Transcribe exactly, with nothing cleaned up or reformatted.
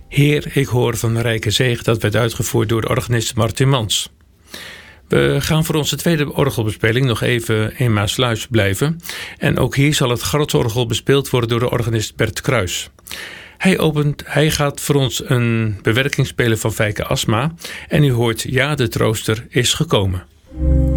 Heer, ik hoor van de Rijke Zegen, dat werd uitgevoerd door de organist Martin Mans. We gaan voor onze tweede orgelbespeling nog even in Maassluis blijven. En ook hier zal het grotsorgel bespeeld worden door de organist Bert Kruis. Hij, opent, hij gaat voor ons een bewerking spelen van Fijke Asma. En u hoort Ja, de trooster is gekomen.